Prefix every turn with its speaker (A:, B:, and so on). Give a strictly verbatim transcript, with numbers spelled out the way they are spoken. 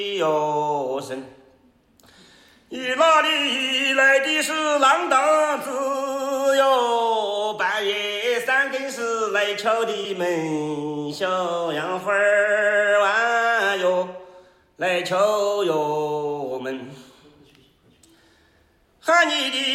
A: 哟声，你哪里来的是浪荡子哟？半夜三更是来敲的门，小杨花儿弯哟，来敲哟门，喊你的。